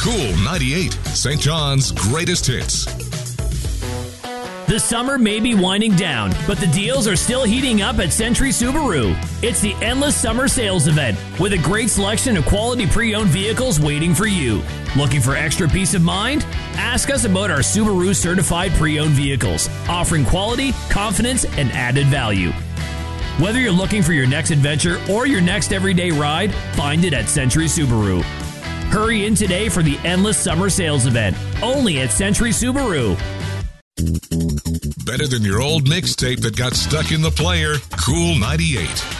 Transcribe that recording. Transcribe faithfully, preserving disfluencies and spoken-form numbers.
Cool ninety-eight, Saint John's greatest hits. The summer may be winding down, but the deals are still heating up at Century Subaru. It's the Endless Summer Sales Event with a great selection of quality pre-owned vehicles waiting for you. Looking for extra peace of mind? Ask us about our Subaru certified pre-owned vehicles, offering quality, confidence, and added value. Whether you're looking for your next adventure or your next everyday ride, find it at Century Subaru. Hurry in today for the Endless Summer Sales Event, only at Century Subaru. Better than your old mixtape that got stuck in the player. Cool ninety-eight.